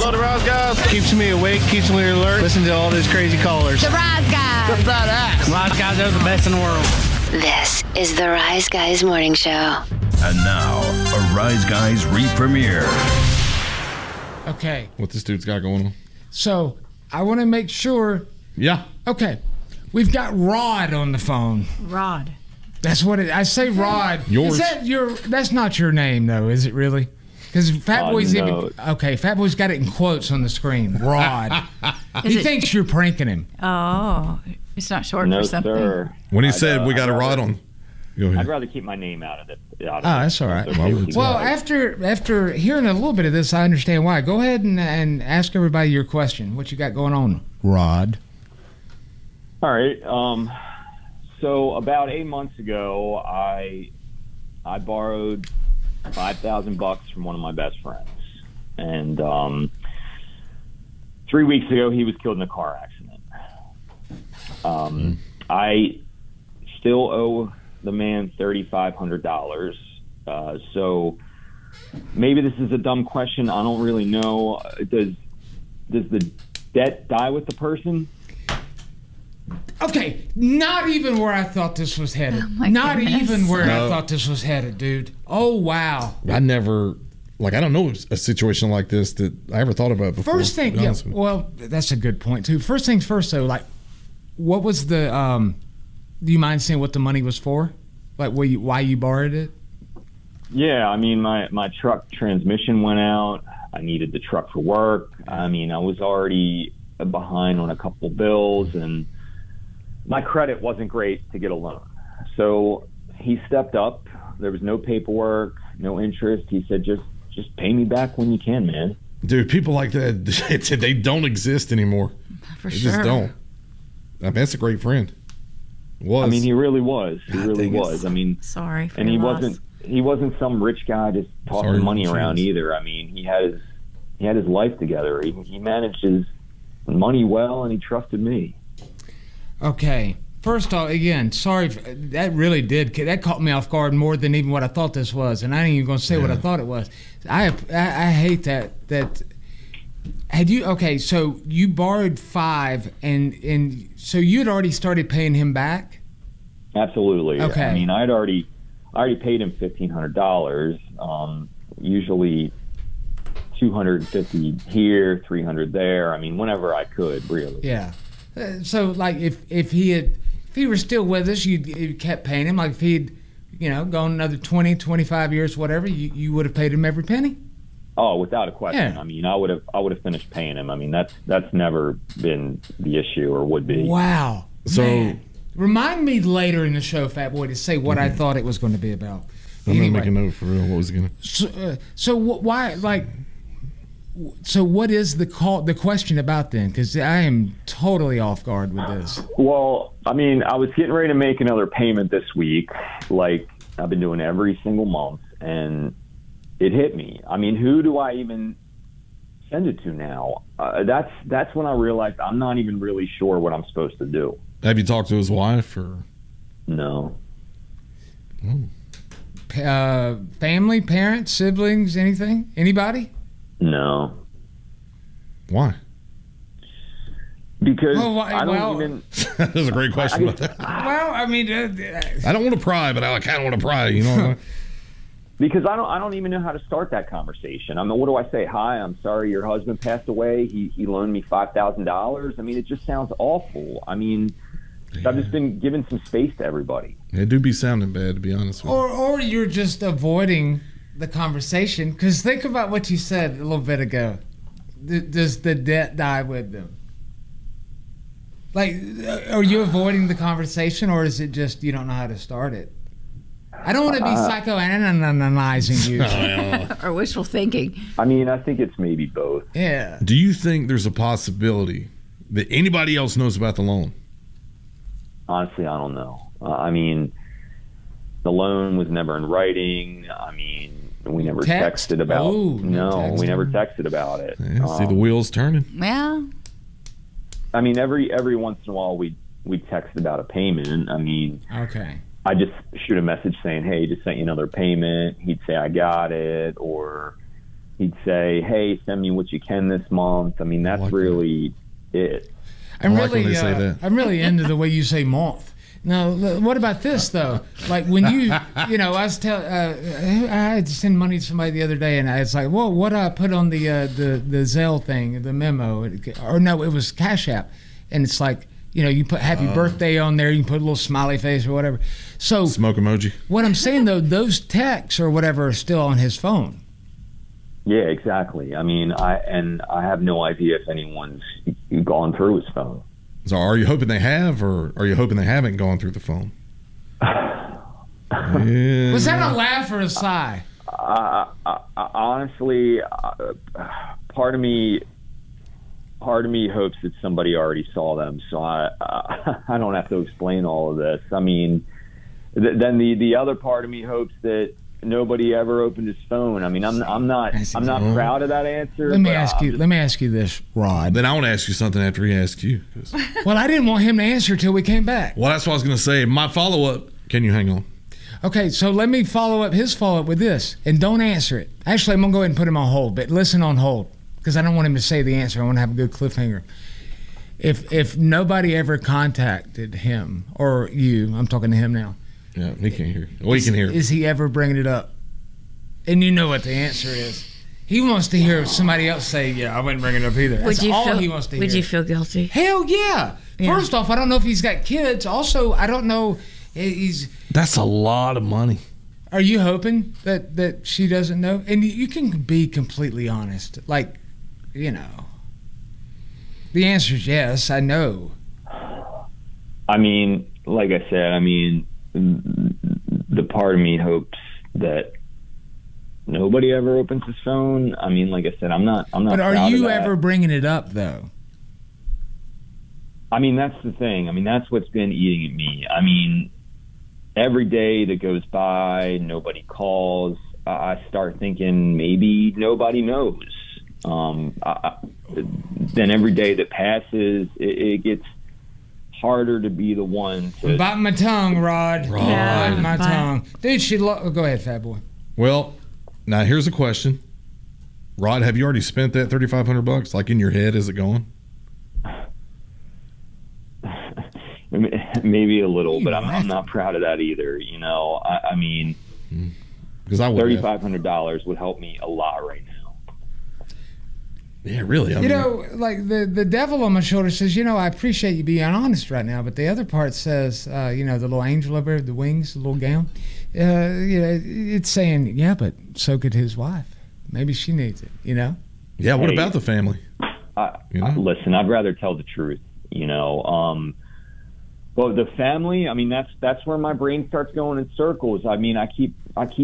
Hello, the Rise Guys. Keeps me awake, keeps me alert. Listen to all these crazy callers. The Rise Guys. The badass. Rise Guys are the best in the world. This is the Rise Guys Morning Show. And now, a Rise Guys re-premiere. Okay. What this dude's got going on. So, I want to make sure. Yeah. Okay. We've got Rod on the phone. Rod. That's what it. I say Rod. Yours. Is that your? That's not your name though, is it really? Because Fat Boy's no. Fat Boy's got it in quotes on the screen. Rod. He thinks you're pranking him. Oh, it's not short No, for something. sir. When he said we got a rod on. Go ahead. I'd rather keep my name out of it. That's all right. Okay with you Well, guys. after hearing a little bit of this, I understand why. Go ahead and ask everybody your question. What you got going on, Rod? All right. So about 8 months ago, I borrowed $5,000 from one of my best friends, and 3 weeks ago he was killed in a car accident. I still owe the man $3,500. So maybe this is a dumb question. I don't really know. Does the debt die with the person? Okay, not even where I thought this was headed. Oh my not goodness. even where I No. thought this was headed, dude. Oh, wow. I never, I don't know a situation like this that I ever thought about before. First thing, to be yeah, honest with you. well, that's a good point, too. First things first, though, what was the, do you mind saying what the money was for? Like, why you borrowed it? Yeah, I mean, my truck transmission went out. I needed the truck for work. I mean, I was already behind on a couple bills, and my credit wasn't great to get a loan. So he stepped up. There was no paperwork, no interest. He said, just pay me back when you can, man. Dude, people like that, they don't exist anymore. For They sure. just don't. I mean, that's a great friend. Was. I mean, he really was. He God really dang it. was. I mean, Sorry for and he your loss. wasn't some rich guy just tossing Sorry, money Richard. around either. I mean, he had his life together. He managed his money well, and he trusted me. Okay. First off, again, sorry. That really that caught me off guard more than even what I thought this was. And I ain't even going to say what I thought it was. I hate that had you, okay, so you borrowed $5 and so you had already started paying him back? Absolutely. Okay. I mean, I already paid him $1,500. Usually $250 here, $300 there. I mean, whenever I could, really. Yeah. So like if he were still with us, you kept paying him. Like if he'd, gone another 20, 25 years, whatever, you would have paid him every penny? Oh, without a question. Yeah. I mean, I would have finished paying him. I mean, that's never been the issue or would be. Wow. So- Man. Remind me later in the show, Fat Boy, to say what I thought it was going to be about. I'm going to make a note for real. What was it going to? So what is the question about then? Because I am totally off guard with this. Well, I mean, I was getting ready to make another payment this week, like I've been doing every single month, and it hit me. I mean, who do I even send it to now? That's when I realized I'm not even really sure what I'm supposed to do. Have you talked to his wife or? No. Family, parents, siblings, anything? Anybody? No. Why? Because Oh, I don't even. That was a great question. Well, I mean, I don't want to pry, but I kind of want to pry. You know. Because I don't even know how to start that conversation. I mean, what do I say? Hi, I'm sorry your husband passed away. He loaned me $5,000. I mean, it just sounds awful. I mean, I've just been giving some space to everybody. It do be sounding bad, to be honest with you. or you're just avoiding the conversation. Because think about what you said a little bit ago. Does the debt die with them? Like, are you avoiding the conversation, or is it just you don't know how to start it? I don't want to be psychoanalyzing you. Or wishful thinking. I mean, I think it's maybe both. Yeah. Do you think there's a possibility that anybody else knows about the loan? Honestly, I don't know. I mean, the loan was never in writing. I mean, we never Text? texted about. Ooh, no no, text. we never texted about it. Yeah, see the wheels turning. Well, I mean, every once in a while we text about a payment. I mean, Okay. I just shoot a message saying, "Hey, just sent you another payment." He'd say, "I got it," or he'd say, "Hey, send me what you can this month." I mean, that's like really it. I'm I like when really, they say that. I'm really into the way you say month. Now, what about this though? like when I was I had to send money to somebody the other day, and it's like, well, what I put on the Zelle thing, the memo, or no, it was Cash App, and it's like, you put happy birthday on there, you can put a little smiley face or whatever. So Smoke emoji. what I'm saying though, those texts or whatever are still on his phone. Yeah, exactly. I mean, I have no idea if anyone's gone through his phone. So are you hoping they have, or are you hoping they haven't gone through the phone? Yeah. Was that a laugh or a sigh? Honestly, part of me hopes that somebody already saw them, so I don't have to explain all of this. I mean, then the other part of me hopes that nobody ever opened his phone. I mean, I'm not proud of that answer. Let me ask you this, Rod. Then I want to ask you something after he asks you. Well, I didn't want him to answer till we came back. Well, that's what I was going to say. My follow-up. Can you hang on? Okay, so let me follow up his follow-up with this, and don't answer it. Actually, I'm going to go ahead and put him on hold, but listen on hold, because I don't want him to say the answer. I want to have a good cliffhanger. If nobody ever contacted him, or you, I'm talking to him now. Yeah, he can't hear. Well, he can hear. Is he ever bringing it up? And you know what the answer is. He wants to hear somebody else say, "Yeah, I wouldn't bring it up either." That's all he wants to hear. Would you feel guilty? Hell yeah. First off, I don't know if he's got kids. Also, I don't know. That's a lot of money. Are you hoping that she doesn't know? And you can be completely honest. Like, the answer is yes, I know. I mean, like I said, the part of me hopes that nobody ever opens his phone. I mean, like I said, I'm not. But are you ever bringing it up though? I mean, that's the thing. I mean, that's what's been eating at me. I mean, every day that goes by, nobody calls. I start thinking maybe nobody knows. Then every day that passes, it gets harder to be the one to. I'm biting my tongue, Rod. Yeah, Biting my tongue. Dude, go ahead, fat boy. Well, now here's a question. Rod, have you already spent that $3,500? Like in your head, is it going? Maybe a little, but I'm not proud of that either. I mean, because I would $3,500 would help me a lot right now. Yeah, really. Like the devil on my shoulder says, I appreciate you being honest right now, but the other part says, the little angel over the wings, the little gown, it's saying, yeah, but so could his wife. Maybe she needs it, Yeah, what about the family? Listen, I'd rather tell the truth, Well, the family, I mean, that's where my brain starts going in circles. I mean, I keep